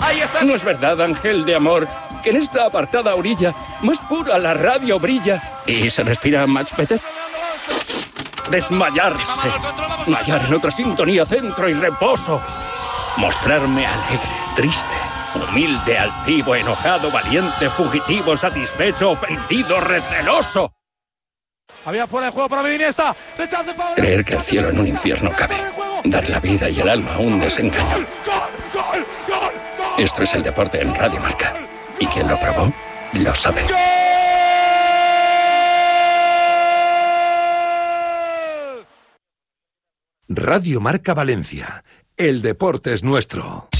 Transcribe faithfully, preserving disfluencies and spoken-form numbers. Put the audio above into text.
Ahí está. No es verdad, ángel de amor, que en esta apartada orilla, más pura la radio brilla y se respira much better. Desmayarse. Hallar en otra sintonía, centro y reposo. Mostrarme alegre, triste, humilde, altivo, enojado, valiente, fugitivo, satisfecho, ofendido, receloso. Había fuera de juego para Iniesta. Creer que el cielo en un infierno cabe. Dar la vida y el alma a un desengaño. Esto es el deporte en Radio Marca. Y quien lo probó, lo sabe. Radio Marca Valencia. El deporte es nuestro.